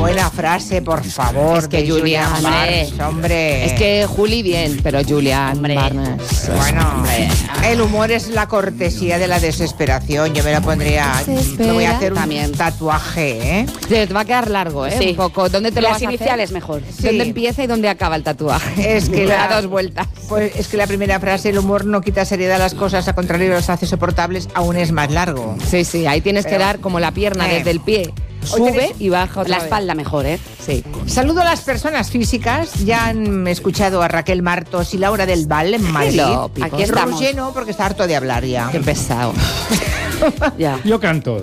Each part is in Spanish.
buena frase, por favor. Es que Julián Barnes, hombre. Es que Juli bien, pero Julián Barnes. Bueno, el humor es la cortesía de la desesperación. Yo me la pondría. Me voy a hacer un tatuaje, ¿eh? Te va a quedar largo, ¿eh? Sí. Un poco. ¿Dónde te lo Las vas a hacer? iniciales mejor. Sí. ¿Dónde empieza y dónde acaba el tatuaje? Es que da 2 vueltas. Pues es que la primera frase, el humor no quita seriedad a las cosas, al contrario, los hace soportables, aún es más largo. Sí, ahí tienes que dar como la pierna desde el pie. Sube y baja otra La vez. espalda mejor, ¿eh? Sí. Saludo a las personas físicas. Ya han escuchado a Raquel Martos y Laura del Val en Madrid. Aquí estamos. Roger no, porque está harto de hablar ya. Qué pesado. Ya. Yo canto.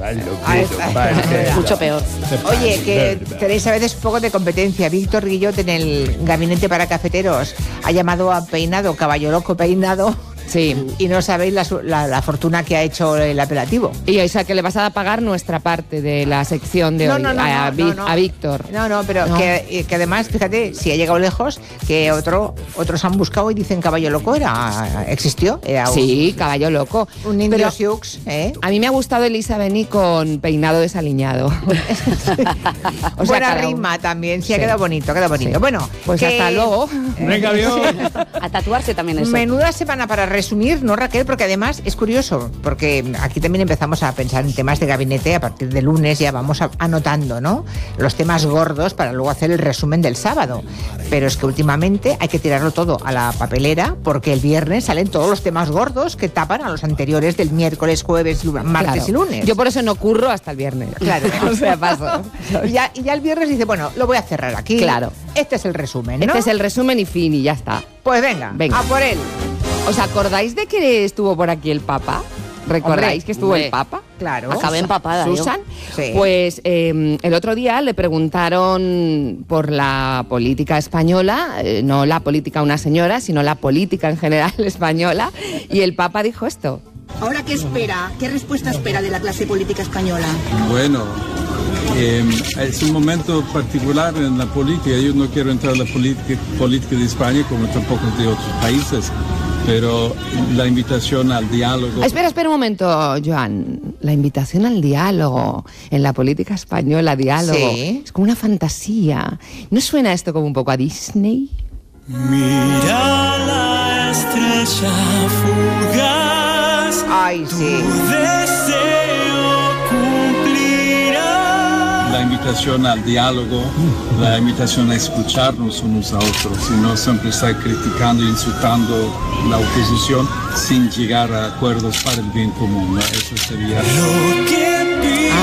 Mucho peor. Oye, que tenéis a veces poco de competencia. Víctor Guillot en el gabinete para cafeteros ha llamado a Peinado Caballo Loco Peinado. Sí. Y no sabéis la fortuna que ha hecho el apelativo. Y o sea, que le vas a pagar nuestra parte de la sección de hoy a Víctor. No, pero no. Que además, fíjate, si ha llegado lejos, que otros han buscado y dicen Caballo Loco existió. Era sí, Caballo Loco. Un indio Sioux, ¿eh? A mí me ha gustado Elisa Beni con Peinado desaliñado. O sea, buena rima también, sí, ha quedado bonito, Sí. Bueno, pues hasta luego. Venga, adiós. A tatuarse también eso. Menuda semana para resumir, ¿no, Raquel? Porque además es curioso, porque aquí también empezamos a pensar en temas de gabinete. A partir de lunes ya vamos anotando, ¿no?, los temas gordos para luego hacer el resumen del sábado. Pero es que últimamente hay que tirarlo todo a la papelera, porque el viernes salen todos los temas gordos que tapan a los anteriores del miércoles, jueves, martes y lunes. Yo por eso no curro hasta el viernes. Claro. O sea, paso. Y ya el viernes dice, bueno, lo voy a cerrar aquí. Claro. Este es el resumen, ¿no? Este es el resumen y fin, y ya está. Pues venga, a por él. ¿Os acordáis de que estuvo por aquí el Papa? ¿Recordáis que estuvo el Papa? Claro. Acabé empapada. Susan. Sí. Pues el otro día le preguntaron por la política española, no la política de una señora, sino la política en general española, y el Papa dijo esto. ¿Ahora qué espera? ¿Qué respuesta espera de la clase política española? Bueno, es un momento particular en la política. Yo no quiero entrar en la política de España como tampoco de otros países, pero la invitación al diálogo... Espera un momento, Joan. La invitación al diálogo en la política española, diálogo, sí, es como una fantasía. ¿No suena esto como un poco a Disney? Mira la estrella fugaz. Ay, sí. Tu deseo cumplirá. La invitación al diálogo, la invitación a escucharnos unos a otros y no siempre estar criticando e insultando la oposición sin llegar a acuerdos para el bien común, ¿no? Eso sería... Lo que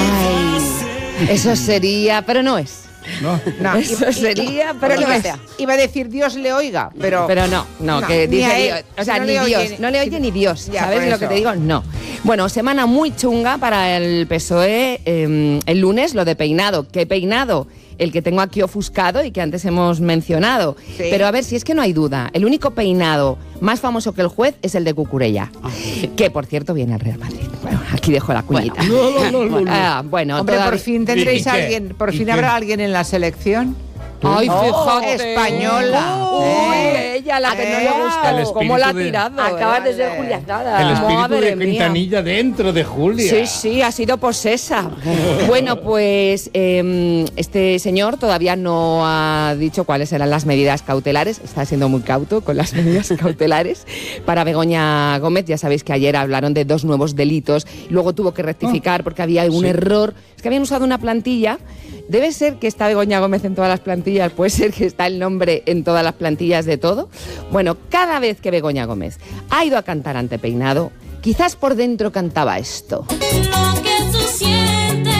pidas. Eso sería, pero no es. No. Eso sería, pero no es. Iba a decir Dios le oiga, pero no, que dice Dios, o sea, no ni le Dios, oye, no le oye ni Dios, ya, ¿sabes lo que te digo? No. Bueno, semana muy chunga para el PSOE, el lunes, lo de Peinado. ¿Qué Peinado? El que tengo aquí ofuscado y que antes hemos mencionado. Sí. Pero a ver, si es que no hay duda, el único peinado más famoso que el juez es el de Cucurella, que por cierto viene al Real Madrid. Bueno, aquí dejo la cuñita. Bueno, hombre, por fin tendréis ¿Y a qué? alguien, por ¿Y fin qué? habrá alguien en la selección. Ay, fíjate. Española. Ella, la que no le El gusta. espíritu ¿Cómo la ha de- tirado? Acabas de ser juliazada. El espíritu Madre de mía. Quintanilla dentro de Julia. Sí, ha sido posesa. Bueno, pues este señor todavía no ha dicho cuáles eran las medidas cautelares. Está siendo muy cauto con las medidas cautelares. Para Begoña Gómez, ya sabéis que ayer hablaron de 2 nuevos delitos. Luego tuvo que rectificar porque había un error. Es que habían usado una plantilla. Debe ser que está Begoña Gómez en todas las plantillas, puede ser que está el nombre en todas las plantillas de todo. Bueno, cada vez que Begoña Gómez ha ido a cantar ante Peinado, quizás por dentro cantaba esto. Lo que tú sientes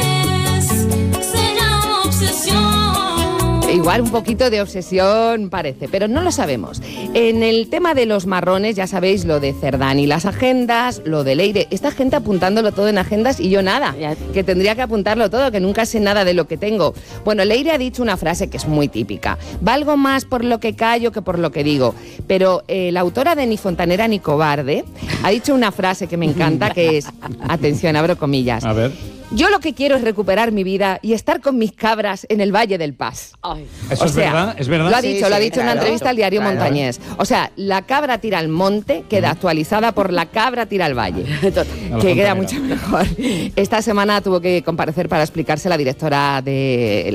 se llama obsesión. Igual un poquito de obsesión parece, pero no lo sabemos. En el tema de los marrones, ya sabéis lo de Cerdán y las agendas, lo de Leire. Esta gente apuntándolo todo en agendas y yo nada, que tendría que apuntarlo todo, que nunca sé nada de lo que tengo. Bueno, Leire ha dicho una frase que es muy típica. Valgo más por lo que callo que por lo que digo. Pero la autora de Ni Fontanera ni Cobarde ha dicho una frase que me encanta, que es, atención, abro comillas. A ver. Yo lo que quiero es recuperar mi vida y estar con mis cabras en el Valle del Paz. Ay. Eso O es sea, verdad, es verdad. Lo ha dicho, lo ha dicho en una claro, entrevista al diario claro. Montañés. O sea, la cabra tira al monte queda actualizada por la cabra tira al valle. Que queda Fontanera. mucho mejor. Esta semana tuvo que comparecer para explicarse la directora de